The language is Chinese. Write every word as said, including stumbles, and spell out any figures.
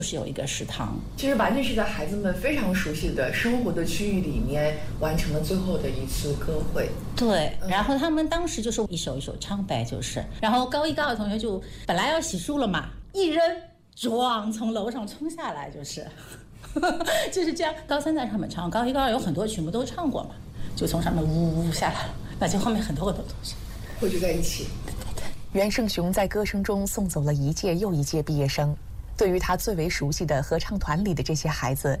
是有一个食堂， 其实完全是在孩子们非常熟悉的生活的区域里面完成了最后的一次歌会。 对，然后他们当时就是一首一首唱呗，就是，然后高一高二同学就本来要洗漱了嘛，一扔，撞从楼上冲下来，就是就是这样。高三在上面唱，高一高二有很多曲目都唱过嘛，就从上面呜呜下来了，那就后面很多很多东西汇聚在一起。 对对对。 袁胜雄在歌声中送走了一届又一届毕业生。对于他最为熟悉的合唱团里的这些孩子，